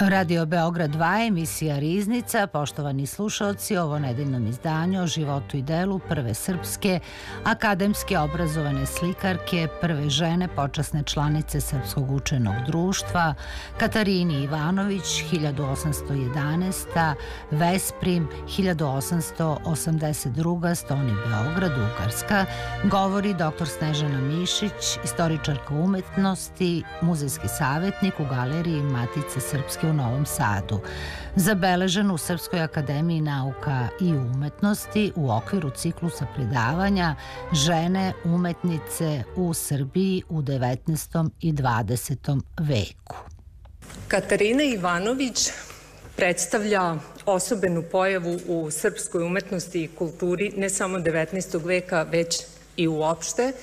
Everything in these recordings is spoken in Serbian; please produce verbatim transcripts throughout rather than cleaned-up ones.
Radio Beograd dva, emisija Riznica. Poštovani slušalci, ovo nedeljnom izdanju o životu i delu prve srpske akademske obrazovane slikarke, prve žene počasne članice Srpskog učenog društva, Katarini Ivanović, hiljadu osamsto jedanaesta. Vesprim, hiljadu osamsto osamdeset druga. Stoni Beograd, Ugarska. Govori dr Snežana Mišić, istoričarka umetnosti, muzejski savjetnik u Galeriji Matice Srpske u Novom Sadu. Zabeležen u Srpskoj akademiji nauka i umetnosti u okviru ciklusa predavanja Žene umetnice u Srbiji u devetnaestom i dvadesetom veku. Katarina Ivanović predstavlja osobenu pojavu u srpskoj umetnosti i kulturi ne samo devetnaestog veka, već i uopšte.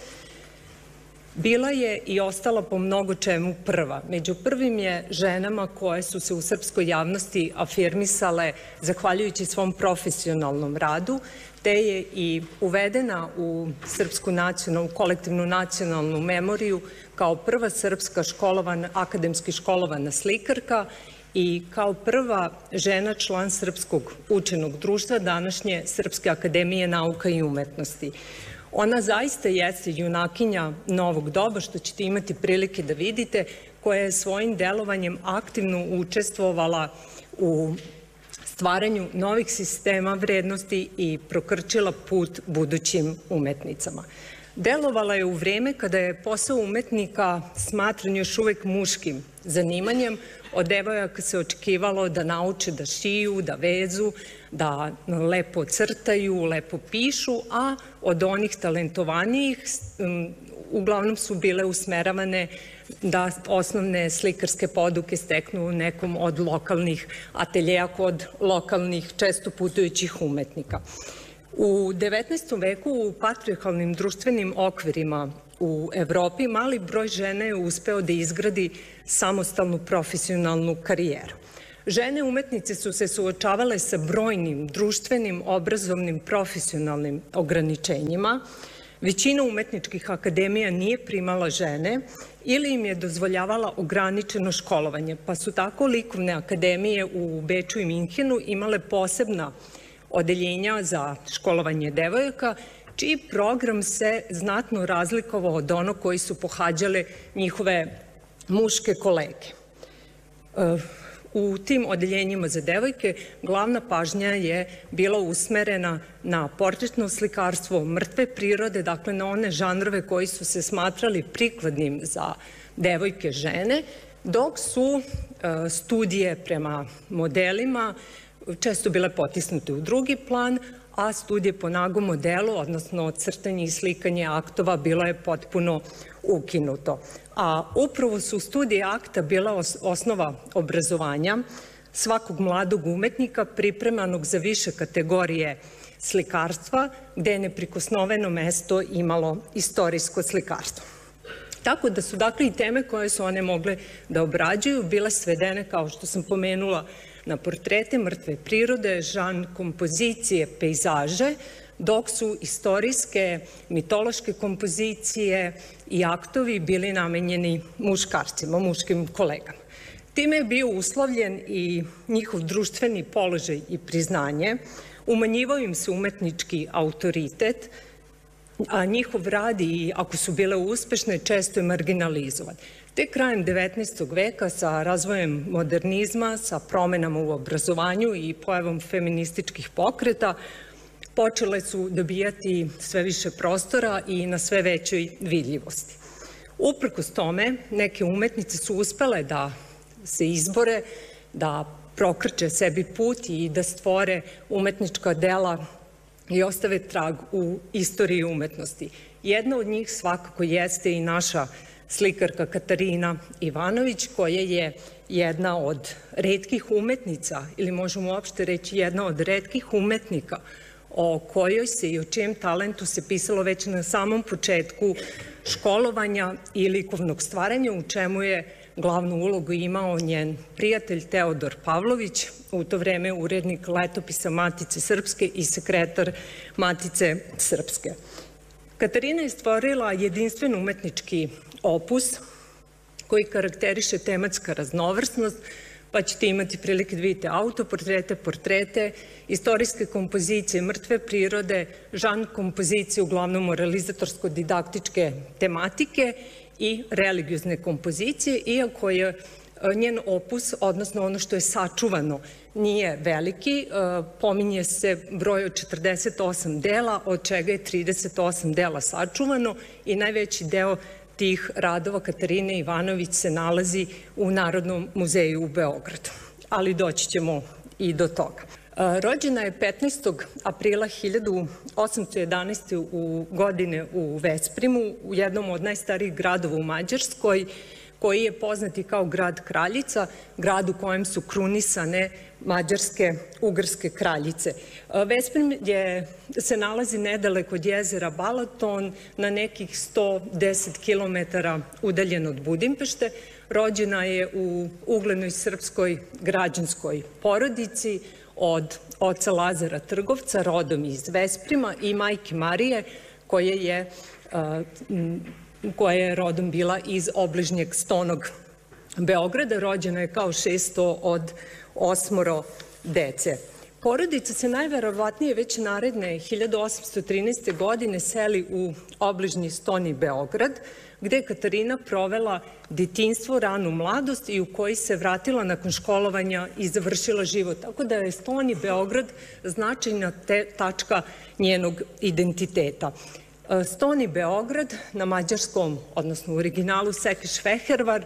Bila je i ostala po mnogo čemu prva. Među prvim je ženama koje su se u srpskoj javnosti afirmisale zahvaljujući svom profesionalnom radu, te je i uvedena u srpsku nacionalnu, kolektivnu nacionalnu memoriju kao prva srpska školovana, akademski školovana slikarka i kao prva žena član Srpskog učenog društva, današnje Srpske akademije nauka i umetnosti. Ona zaista jeste junakinja novog doba, što ćete imati prilike da vidite, koja je svojim delovanjem aktivno učestvovala u stvaranju novih sistema vrednosti i prokrčila put budućim umetnicama. Delovala je u vreme kada je posao umetnika smatran još uvek muškim zanimanjem. Od devojaka se očekivalo da nauče da šiju, da vezu, da lepo crtaju, lepo pišu, a od onih talentovanijih uglavnom su bile usmeravane da osnovne slikarske poduke steknu u nekom od lokalnih ateljeja kod lokalnih često putujućih umetnika. U devetnaestom veku u patrijarhalnim društvenim okvirima u Evropi mali broj žena je uspeo da izgradi samostalnu profesionalnu karijeru. Žene umetnice su se suočavale sa brojnim društvenim, obrazovnim, profesionalnim ograničenjima. Većina umetničkih akademija nije primala žene ili im je dozvoljavala ograničeno školovanje, pa su tako likovne akademije u Beču i Minhenu imale posebna odeljenja za školovanje devojaka, čiji program se znatno razlikovao od onog koji su pohađale njihove muške kolege. U tim odeljenjima za devojke glavna pažnja je bila usmerena na portretno slikarstvo mrtve prirode, dakle na one žanrove koji su se smatrali prikladnim za devojke žene, dok su studije prema modelima često bile potisnute u drugi plan, a studije po nagom modelu, odnosno crtanje i slikanje aktova, bilo je potpuno ukinuto. A upravo su studije akta bila osnova obrazovanja svakog mladog umetnika pripremanog za više kategorije slikarstva, gde je neprikosnoveno mesto imalo istorijsko slikarstvo. Tako da su dakle i teme koje su one mogle da obrađuju bile svedene, kao što sam pomenula, na portrete mrtve prirode, žan kompozicije, pejzaže, dok su istorijske, mitološke kompozicije i aktovi bili namenjeni muškarcima, muškim kolegama. Time je bio uslovljen i njihov društveni položaj i priznanje, umanjivao im se umetnički autoritet, a njihov rad, i ako su bile uspešne, često je marginalizovan. Tek krajem devetnaestog veka, sa razvojem modernizma, sa promenama u obrazovanju i pojavom feminističkih pokreta, počele su dobijati sve više prostora i na sve većoj vidljivosti. Uprkos tome, neke umetnice su uspele da se izbore, da prokrče sebi put i da stvore umetnička dela i ostave trag u istoriji umetnosti. Jedna od njih svakako jeste i naša slikarka Katarina Ivanović, koja je jedna od retkih umetnica, ili možemo uopšte reći jedna od retkih umetnika, o kojoj se i o čijem talentu se pisalo već na samom početku školovanja i likovnog stvaranja, u čemu je glavnu ulogu imao njen prijatelj Teodor Pavlović, u to vreme urednik letopisa Matice Srpske i sekretar Matice Srpske. Katarina je stvorila jedinstven umetnički opus koji karakteriše tematska raznovrsnost, pa ćete imati prilike da vidite autoportrete, portrete, istorijske kompozicije, mrtve prirode, žan kompozicije, uglavnom moralizatorsko-didaktičke tematike i religiozne kompozicije, iako je njen opus, odnosno ono što je sačuvano, nije veliki. Pominje se broj od četrdeset osam dela, od čega je trideset osam dela sačuvano i najveći deo tih radova Katarine Ivanović se nalazi u Narodnom muzeju u Beogradu. Ali doći ćemo i do toga. Rođena je petnaestog aprila hiljadu osamsto jedanaeste. godine u Vesprimu, u jednom od najstarijih gradova u Mađarskoj, koji je poznati kao grad kraljica, grad u kojem su krunisane mađarske ugarske kraljice. Vesprim je, se nalazi nedaleko od jezera Balaton, na nekih sto deset kilometara udaljen od Budimpešte. Rođena je u uglednoj srpskoj građanskoj porodici od oca Lazara Trgovca, rodom iz Vesprima, i majke Marije, koja je koja je rodom bila iz obližnjeg Stonog Beograda. Rođena je kao šesto od osmoro dece. Porodica se najverovatnije već naredne hiljadu osamsto trinaeste. godine seli u obližnji Stoni Beograd, gde je Katarina provela detinjstvo, ranu mladost i u koji se vratila nakon školovanja i završila život. Tako da je Stoni Beograd značajna tačka njenog identiteta. Stoni Beograd, na mađarskom, odnosno u originalu Sekeš Fehervar,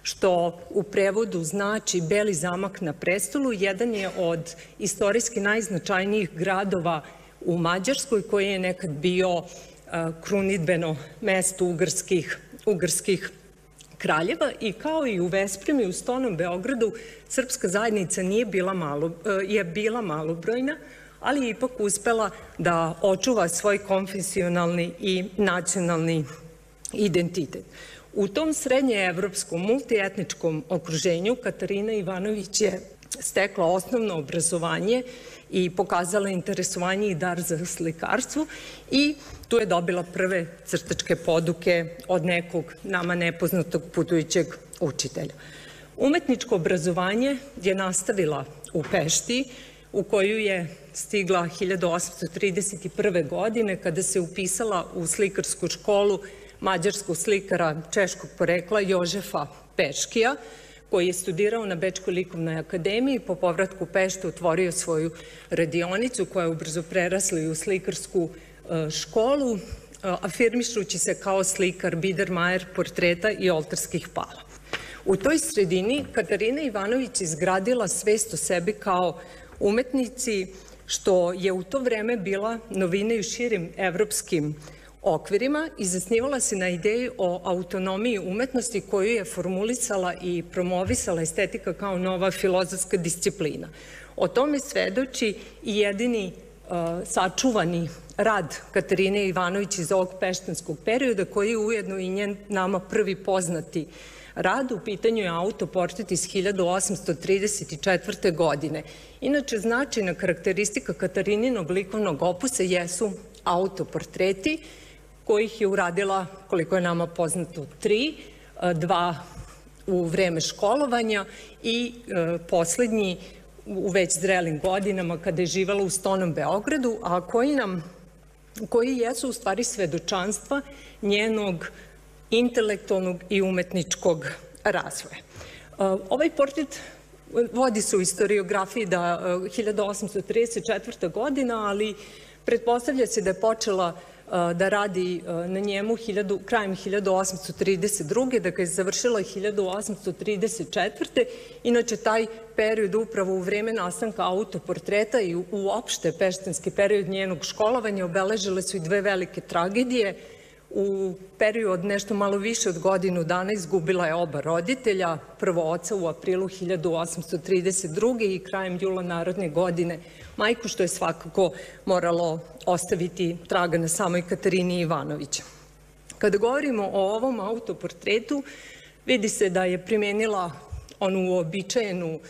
što u prevodu znači Beli zamak na prestolu, jedan je od istorijski najznačajnijih gradova u Mađarskoj, koji je nekad bio krunidbeno mesto ugarskih, ugarskih kraljeva, i kao i u Vespremu i u Stonom Beogradu srpska zajednica nije bila malo, je bila malobrojna, ali je ipak uspela da očuva svoj konfesionalni i nacionalni identitet. U tom srednjeevropskom multietničkom okruženju Katarina Ivanović je stekla osnovno obrazovanje i pokazala interesovanje i dar za slikarstvo, i tu je dobila prve crtačke poduke od nekog nama nepoznatog putujućeg učitelja. Umetničko obrazovanje je nastavila u Pešti, u koju je stigla hiljadu osamsto trideset prve. godine, kada se upisala u slikarsku školu mađarskog slikara češkog porekla Jožefa Peškija, koji je studirao na Bečkoj likovnoj akademiji. Po povratku u Peštu otvorio svoju radionicu, koja je ubrzo prerasla i u slikarsku školu, afirmišući se kao slikar Biedermajer portreta i oltarskih pala. U toj sredini Katarina Ivanović izgradila svest o sebi kao umetnici, što je u to vreme bila novina i u širim evropskim okvirima, i zasnivala se na ideji o autonomiji umetnosti, koju je formulisala i promovisala estetika kao nova filozofska disciplina. O tome svedoči i jedini sačuvani rad Katarine Ivanović iz ovog peštanskog perioda, koji je ujedno i njen nama prvi poznati rad. U pitanju je autoportret iz hiljadu osamsto trideset četvrte. godine. Inače, značajna karakteristika Katarininog likovnog opusa jesu autoportreti, kojih je uradila, koliko je nama poznato, tri, dva u vreme školovanja i poslednji u već zrelim godinama, kada je živela u Stonom Beogradu, a koji nam, koji jesu u stvari svedočanstva njenog intelektualnog i umetničkog razvoja. Ovaj portret vodi se u historiografiji da hiljadu osamsto trideset četvrta. godina, ali pretpostavlja se da je počela da radi na njemu krajem hiljadu osamsto trideset druge. da ga je završila hiljadu osamsto trideset četvrte. Inače, taj period upravo u vreme nastanka autoportreta i uopšte peštanski period njenog školovanja obeležile su i dve velike tragedije. U periodu od nešto malo više od godinu dana izgubila je oba roditelja, prvo oca u aprilu hiljadu osamsto trideset druge. i krajem jula narodne godine majku, što je svakako moralo ostaviti traga na samoj Katarini Ivanović. Kada govorimo o ovom autoportretu, vidi se da je primenila onu uobičajenu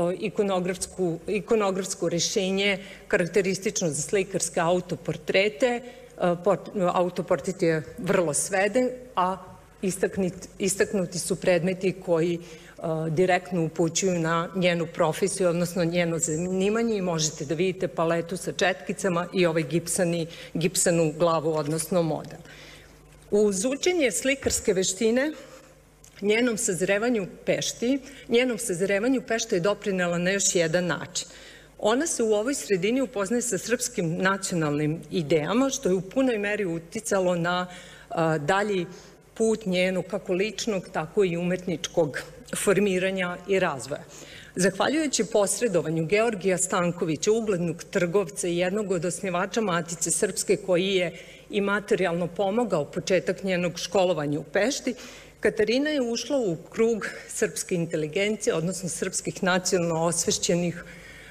ikonografsko rešenje karakteristično za slikarske autoportrete. Autoportret je vrlo sveden, a istaknuti su predmeti koji direktno upućuju na njenu profesiju, odnosno njeno zanimanje i možete da vidite paletu sa četkicama i ovaj gipsanu glavu, odnosno model. Uz učenje slikarske veštine, njenom sazrevanju pešti, njenom sazrevanju pešta je doprinela na još jedan način. Ona se u ovoj sredini upoznaje sa srpskim nacionalnim idejama, što je u punoj meri uticalo na dalji put njenu kako ličnog, tako i umetničkog formiranja i razvoja. Zahvaljujući posredovanju Georgija Stankovića, uglednog trgovca i jednog od osnivača Matice Srpske, koji je i materijalno pomogao početak njenog školovanja u Pešti, Katarina je ušla u krug srpske inteligencije, odnosno srpskih nacionalno osvešćenih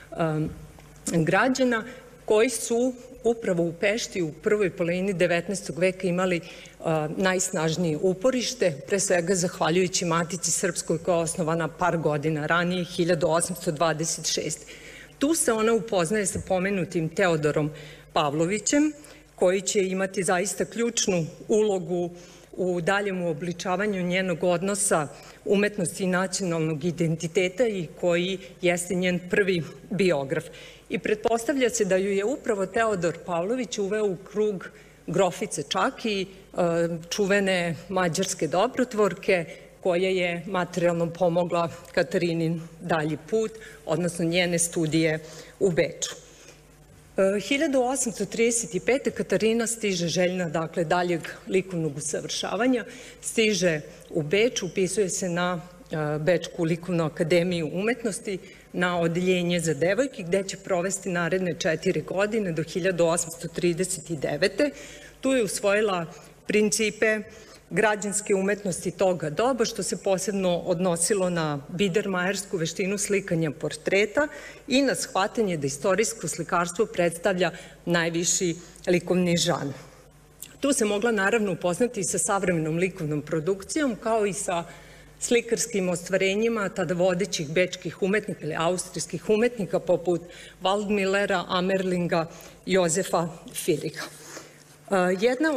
građana, koji su upravo u Pešti u prvoj polovini devetnaestog veka imali najsnažnije uporište, pre svega zahvaljujući Matici Srpskoj koja je osnovana par godina ranije, hiljadu osamsto dvadeset šeste. Tu se ona upoznaje sa pomenutim Teodorom Pavlovićem, koji će imati zaista ključnu ulogu u daljem uobličavanju njenog odnosa umetnosti i nacionalnog identiteta i koji jeste njen prvi biograf. I pretpostavlja se da ju je upravo Teodor Pavlović uveo u krug grofice Čaki, čuvene mađarske dobrotvorke, koja je materijalno pomogla Katarinin dalji put, odnosno njene studije u Beču. hiljadu osamsto trideset pete. Katarina stiže željna, dakle, daljeg likovnog usavršavanja, stiže u Beč, upisuje se na Bečku likovnu akademiju umetnosti, na odeljenje za devojke, gde će provesti naredne četiri godine do hiljadu osamsto trideset devete. Tu je usvojila principe građanske umetnosti toga doba, što se posebno odnosilo na bidermajersku veštinu slikanja portreta i na shvatanje da istorijsko slikarstvo predstavlja najviši likovni žanr. Tu se mogla naravno upoznati sa savremenom likovnom produkcijom, kao i sa slikarskim ostvarenjima tada vodećih bečkih umetnika ili austrijskih umetnika poput Waldmillera, Amerlinga, Jozefa Filiha. Jedna